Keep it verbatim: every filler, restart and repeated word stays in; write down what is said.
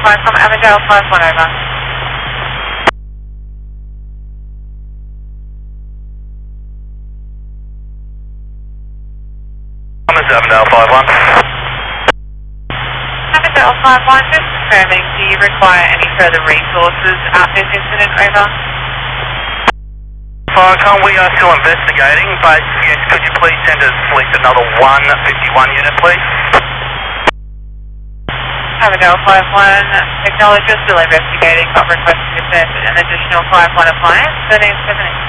five from Avondale five one over. Thomas Avondale five one. Avondale five one, just confirming, do you require any further resources at this incident, over? Firecon, we are still investigating, but yes, could you please send us at least another one fifty-one unit, please? Avondale five one, acknowledge you're still investigating, but requesting to send an additional five one appliance, thirteen seventy.